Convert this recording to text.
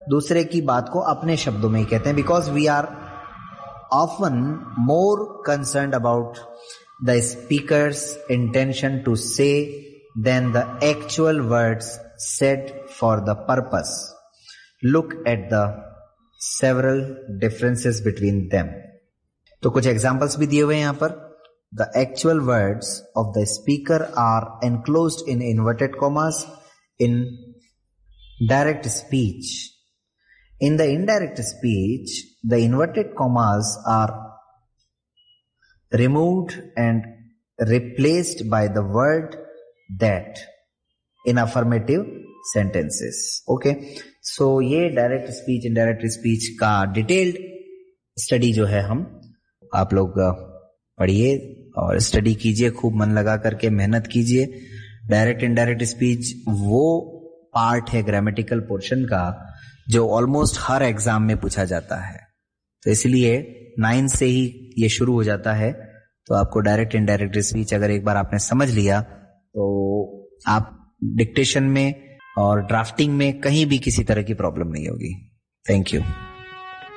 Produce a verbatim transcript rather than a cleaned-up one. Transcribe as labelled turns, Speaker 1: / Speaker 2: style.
Speaker 1: दूसरे की बात को अपने शब्दों में ही कहते हैं, because we are often more concerned about the speakers intention to से then the actual words said for the purpose. Look at the several differences between them. तो कुछ एग्जाम्पल्स भी दिए हुए हैं यहां पर. The actual words of the speaker are enclosed in inverted commas in direct speech. In the indirect speech, the inverted commas are removed and replaced by the word that in affirmative sentences. Okay, so ये direct speech, indirect speech का detailed study जो है हम आप लोग पढ़िए और study कीजिए, खूब मन लगा करके मेहनत कीजिए. डायरेक्ट इनडायरेक्ट स्पीच वो पार्ट है ग्रामेटिकल पोर्शन का जो ऑलमोस्ट हर एग्जाम में पूछा जाता है. तो इसलिए नाइन से ही ये शुरू हो जाता है. तो आपको डायरेक्ट इनडायरेक्ट स्पीच अगर एक बार आपने समझ लिया तो आप डिक्टेशन में और ड्राफ्टिंग में कहीं भी किसी तरह की प्रॉब्लम नहीं होगी. Thank you.